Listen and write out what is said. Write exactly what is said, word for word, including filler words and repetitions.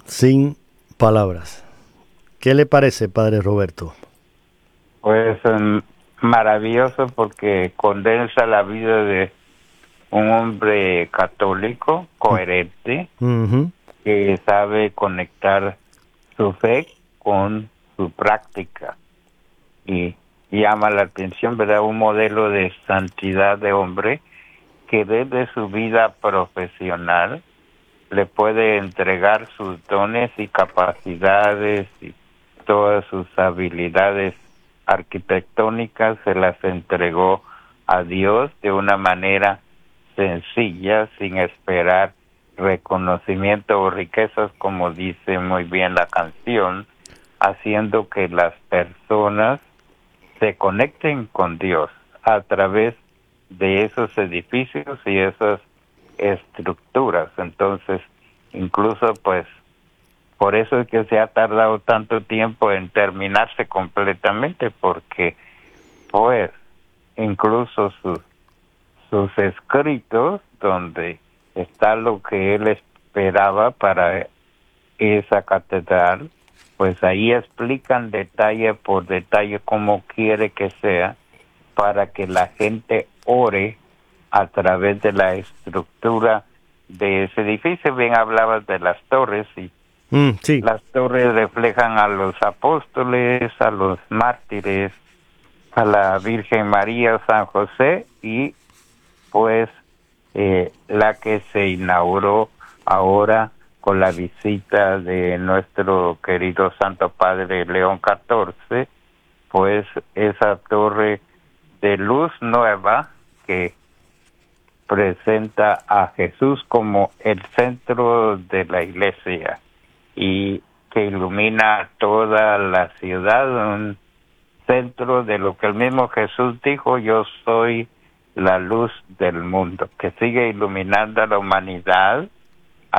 sin palabras. ¿Qué le parece, Padre Roberto? Pues um, maravilloso, porque condensa la vida de un hombre católico, coherente, Uh-huh. que sabe conectar su fe con su práctica. Y llama la atención, ¿verdad? Un modelo de santidad de hombre que desde su vida profesional le puede entregar sus dones y capacidades y todas sus habilidades arquitectónicas, se las entregó a Dios de una manera sencilla, sin esperar reconocimiento o riquezas, como dice muy bien la canción, haciendo que las personas se conecten con Dios a través de esos edificios y esas estructuras. Entonces, incluso pues por eso es que se ha tardado tanto tiempo en terminarse completamente, porque pues incluso sus sus escritos, donde está lo que él esperaba para esa catedral, pues ahí explican detalle por detalle cómo quiere que sea, para que la gente ore a través de la estructura de ese edificio. Bien hablabas de las torres, y Mm, sí. las torres reflejan a los apóstoles, a los mártires, a la Virgen María, San José, y pues eh, la que se inauguró ahora con la visita de nuestro querido Santo Padre León catorce, pues esa torre de luz nueva que presenta a Jesús como el centro de la iglesia y que ilumina toda la ciudad, un centro de lo que el mismo Jesús dijo: yo soy la luz del mundo, que sigue iluminando a la humanidad